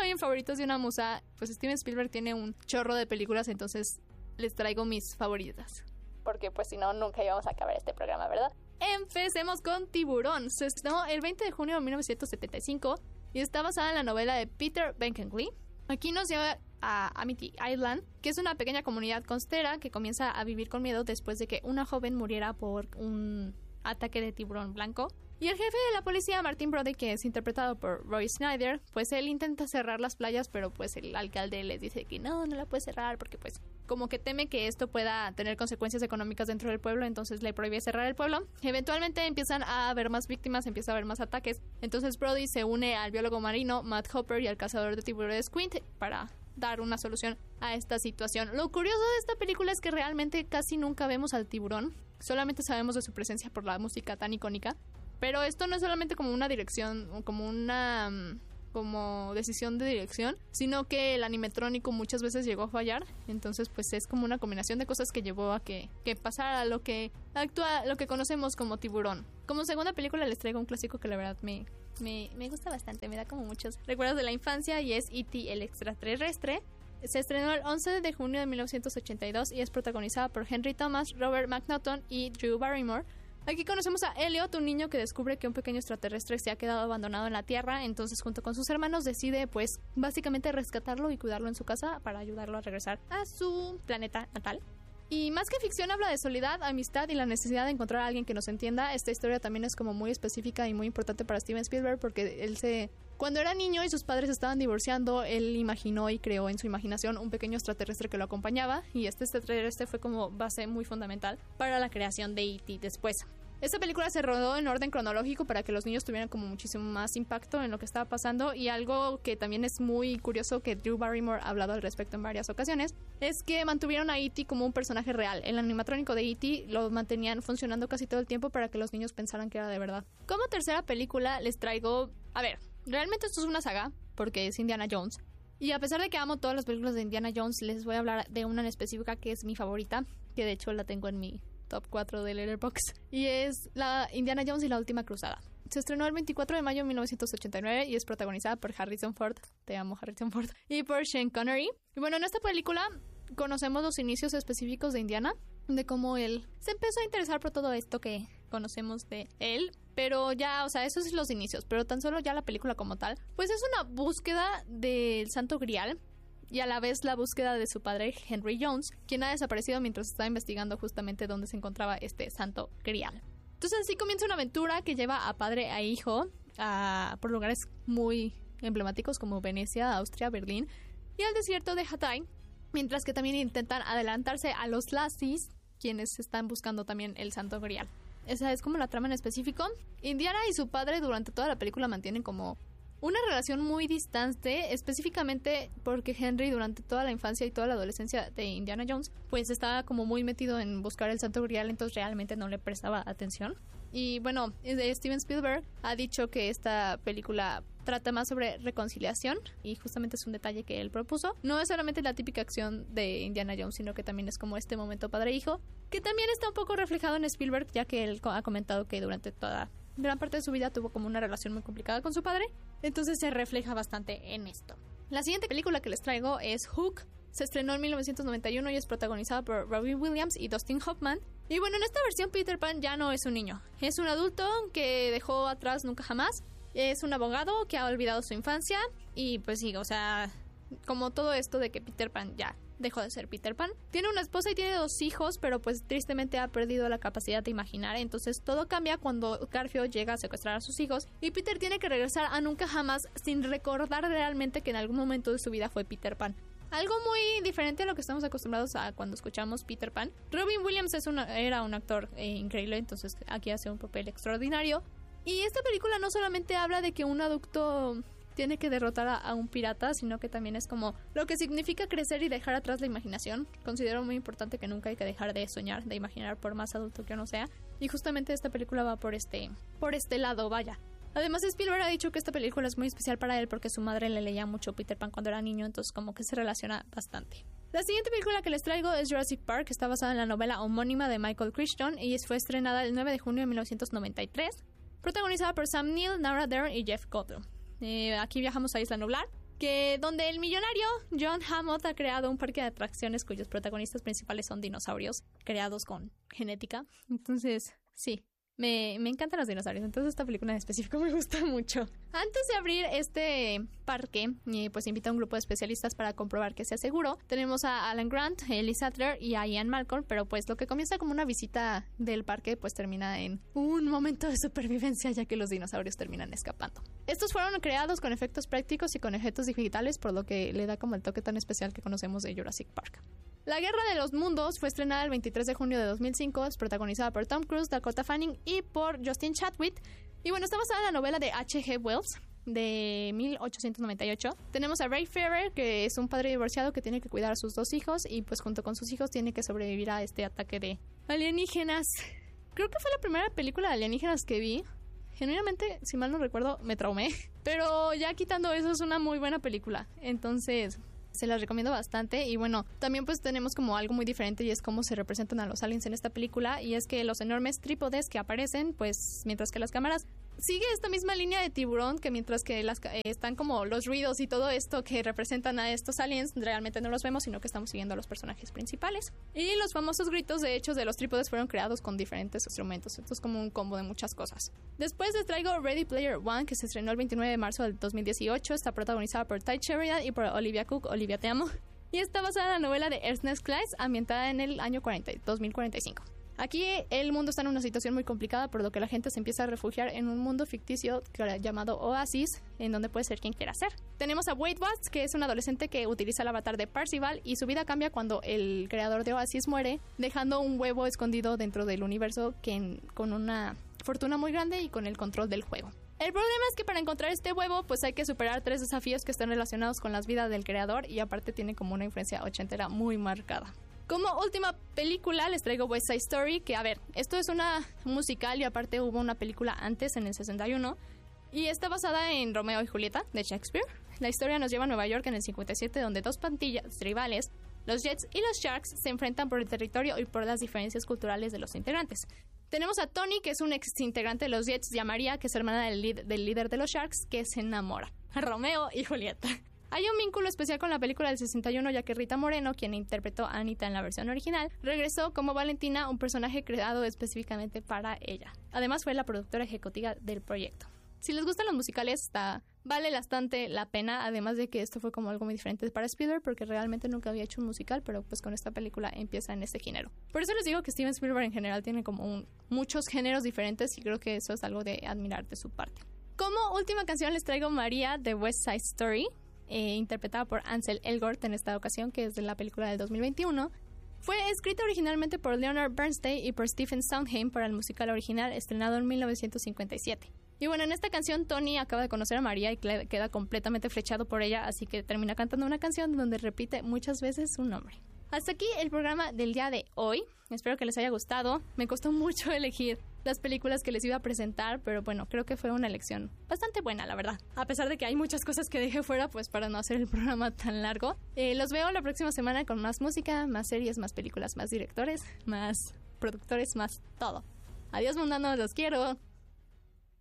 también favoritos de una musa, pues Steven Spielberg tiene un chorro de películas, entonces les traigo mis favoritas. Porque pues si no, nunca íbamos a acabar este programa, ¿verdad? Empecemos con Tiburón. Se estrenó el 20 de junio de 1975 y está basada en la novela de Peter Benchley. Aquí nos lleva a Amity Island, que es una pequeña comunidad costera que comienza a vivir con miedo después de que una joven muriera por un ataque de tiburón blanco. Y el jefe de la policía, Martin Brody, que es interpretado por Roy Schneider, pues él intenta cerrar las playas, pero pues el alcalde les dice que no la puede cerrar porque pues como que teme que esto pueda tener consecuencias económicas dentro del pueblo, entonces le prohíbe cerrar el pueblo. Eventualmente empiezan a haber más víctimas, empieza a haber más ataques, entonces Brody se une al biólogo marino Matt Hopper y al cazador de tiburones Quint para dar una solución a esta situación. Lo curioso de esta película es que realmente casi nunca vemos al tiburón, solamente sabemos de su presencia por la música tan icónica. Pero esto no es solamente como una dirección, como decisión de dirección, sino que el animatrónico muchas veces llegó a fallar. Entonces pues es como una combinación de cosas que llevó a que pasara lo que conocemos como Tiburón. Como segunda película les traigo un clásico que la verdad me gusta bastante, me da como muchos recuerdos de la infancia, y es E.T. el extraterrestre. Se estrenó el 11 de junio de 1982 y es protagonizada por Henry Thomas, Robert McNaughton y Drew Barrymore. Aquí conocemos a Elliot, un niño que descubre que un pequeño extraterrestre se ha quedado abandonado en la Tierra, entonces junto con sus hermanos decide pues básicamente rescatarlo y cuidarlo en su casa para ayudarlo a regresar a su planeta natal. Y más que ficción, habla de soledad, amistad y la necesidad de encontrar a alguien que nos entienda. Esta historia también es como muy específica y muy importante para Steven Spielberg porque cuando era niño y sus padres estaban divorciando, él imaginó y creó en su imaginación un pequeño extraterrestre que lo acompañaba, y este extraterrestre fue como base muy fundamental para la creación de E.T. después. Esta película se rodó en orden cronológico para que los niños tuvieran como muchísimo más impacto en lo que estaba pasando, y algo que también es muy curioso que Drew Barrymore ha hablado al respecto en varias ocasiones es que mantuvieron a E.T. como un personaje real. El animatrónico de E.T. lo mantenían funcionando casi todo el tiempo para que los niños pensaran que era de verdad. Como tercera película les traigo... A ver, realmente esto es una saga porque es Indiana Jones. Y a pesar de que amo todas las películas de Indiana Jones, les voy a hablar de una en específica que es mi favorita, que de hecho la tengo en mi top 4 de Letterboxd, y es la Indiana Jones y la Última Cruzada. Se estrenó el 24 de mayo de 1989 y es protagonizada por Harrison Ford, te amo Harrison Ford, y por Sean Connery. Y bueno, en esta película conocemos los inicios específicos de Indiana, de cómo él se empezó a interesar por todo esto que conocemos de él, pero ya, o sea, esos son los inicios, pero tan solo ya la película como tal, pues es una búsqueda del Santo Grial, y a la vez la búsqueda de su padre Henry Jones, quien ha desaparecido mientras estaba investigando justamente dónde se encontraba este Santo Grial. Entonces así comienza una aventura que lleva a padre e hijo por lugares muy emblemáticos como Venecia, Austria, Berlín y al desierto de Hatay, mientras que también intentan adelantarse a los Lacis, quienes están buscando también el Santo Grial. Esa es como la trama en específico. Indiana y su padre durante toda la película mantienen como una relación muy distante, específicamente porque Henry durante toda la infancia y toda la adolescencia de Indiana Jones pues estaba como muy metido en buscar el Santo Grial, entonces realmente no le prestaba atención. Y bueno, Steven Spielberg ha dicho que esta película trata más sobre reconciliación, y justamente es un detalle que él propuso. No es solamente la típica acción de Indiana Jones, sino que también es como este momento padre-hijo, que también está un poco reflejado en Spielberg, ya que él ha comentado que durante toda gran parte de su vida tuvo como una relación muy complicada con su padre, entonces se refleja bastante en esto. La siguiente película que les traigo es Hook. Se estrenó en 1991 y es protagonizada por Robin Williams y Dustin Hoffman. Y bueno, en esta versión Peter Pan ya no es un niño, es un adulto que dejó atrás Nunca Jamás. Es un abogado que ha olvidado su infancia y pues sí, o sea, como todo esto de que Peter Pan ya dejó de ser Peter Pan. Tiene una esposa y tiene 2 hijos, pero pues tristemente ha perdido la capacidad de imaginar. Entonces todo cambia cuando Garfield llega a secuestrar a sus hijos y Peter tiene que regresar a Nunca Jamás sin recordar realmente que en algún momento de su vida fue Peter Pan. Algo muy diferente a lo que estamos acostumbrados a cuando escuchamos Peter Pan. Robin Williams era un actor increíble, entonces aquí hace un papel extraordinario. Y esta película no solamente habla de que un adulto tiene que derrotar a un pirata, sino que también es como lo que significa crecer y dejar atrás la imaginación. Considero muy importante que nunca hay que dejar de soñar, de imaginar, por más adulto que uno sea. Y justamente esta película va por este lado, vaya. Además, Spielberg ha dicho que esta película es muy especial para él porque su madre le leía mucho Peter Pan cuando era niño, entonces como que se relaciona bastante. La siguiente película que les traigo es Jurassic Park, que está basada en la novela homónima de Michael Crichton y fue estrenada el 9 de junio de 1993, protagonizada por Sam Neill, Laura Dern y Jeff Goldblum. Aquí viajamos a Isla Nublar, donde el millonario John Hammond ha creado un parque de atracciones cuyos protagonistas principales son dinosaurios creados con genética. Entonces, sí, me encantan los dinosaurios, entonces esta película en específico me gusta mucho. Antes de abrir este parque, pues invita a un grupo de especialistas para comprobar que sea seguro. Tenemos a Alan Grant, Ellie Sattler y a Ian Malcolm, pero pues lo que comienza como una visita del parque pues termina en un momento de supervivencia, ya que los dinosaurios terminan escapando. Estos fueron creados con efectos prácticos y con efectos digitales, por lo que le da como el toque tan especial que conocemos de Jurassic Park. La Guerra de los Mundos fue estrenada el 23 de junio de 2005, es protagonizada por Tom Cruise, Dakota Fanning y por Justin Chadwick. Y bueno, está basada en la novela de H.G. Wells de 1898. Tenemos a Ray Ferrer, que es un padre divorciado que tiene que cuidar a sus 2 hijos y pues junto con sus hijos tiene que sobrevivir a este ataque de alienígenas. Creo que fue la primera película de alienígenas que vi. Genuinamente, si mal no recuerdo, me traumé. Pero ya quitando eso, es una muy buena película. Entonces, se las recomiendo bastante. Y bueno, también pues tenemos como algo muy diferente y es cómo se representan a los aliens en esta película. Y es que los enormes trípodes que aparecen, pues mientras que las cámaras sigue esta misma línea de Tiburón, que mientras que están como los ruidos y todo esto que representan a estos aliens, realmente no los vemos, sino que estamos siguiendo a los personajes principales. Y los famosos gritos, de hecho, de los trípodes fueron creados con diferentes instrumentos. Esto es como un combo de muchas cosas. Después les traigo Ready Player One, que se estrenó el 29 de marzo del 2018. Está protagonizada por Ty Sheridan y por Olivia Cook. Olivia, te amo. Y está basada en la novela de Ernest Cline, ambientada en el año 2045. Aquí el mundo está en una situación muy complicada, por lo que la gente se empieza a refugiar en un mundo ficticio llamado Oasis, en donde puede ser quien quiera ser. Tenemos a Wade Watts, que es un adolescente que utiliza el avatar de Parzival, y su vida cambia cuando el creador de Oasis muere, dejando un huevo escondido dentro del universo con una fortuna muy grande y con el control del juego. El problema es que para encontrar este huevo, pues hay que superar 3 desafíos que están relacionados con las vidas del creador, y aparte tiene como una influencia ochentera muy marcada. Como última película les traigo West Side Story, que a ver, esto es una musical y aparte hubo una película antes en el 61 y está basada en Romeo y Julieta de Shakespeare. La historia nos lleva a Nueva York en el 57, donde 2 pandillas rivales, los Jets y los Sharks, se enfrentan por el territorio y por las diferencias culturales de los integrantes. Tenemos a Tony, que es un ex integrante de los Jets, y a María, que es hermana del líder de los Sharks, que se enamora. Romeo y Julieta. Hay un vínculo especial con la película del 61, ya que Rita Moreno, quien interpretó a Anita en la versión original, regresó como Valentina, un personaje creado específicamente para ella. Además, fue la productora ejecutiva del proyecto. Si les gustan los musicales, vale bastante la pena, además de que esto fue como algo muy diferente para Spielberg, porque realmente nunca había hecho un musical, pero pues con esta película empieza en ese género. Por eso les digo que Steven Spielberg en general tiene como muchos géneros diferentes, y creo que eso es algo de admirar de su parte. Como última canción les traigo María de West Side Story, interpretada por Ansel Elgort en esta ocasión, que es de la película del 2021. Fue escrita originalmente por Leonard Bernstein y por Stephen Sondheim para el musical original, estrenado en 1957. Y bueno, en esta canción Tony acaba de conocer a María y queda completamente flechado por ella, así que termina cantando una canción donde repite muchas veces su nombre. Hasta aquí el programa del día de hoy. Espero que les haya gustado. Me costó mucho elegir las películas que les iba a presentar, pero bueno, creo que fue una elección bastante buena, la verdad. A pesar de que hay muchas cosas que dejé fuera, pues para no hacer el programa tan largo. Los veo la próxima semana con más música, más series, más películas, más directores, más productores, más todo. Adiós, mundanos, los quiero.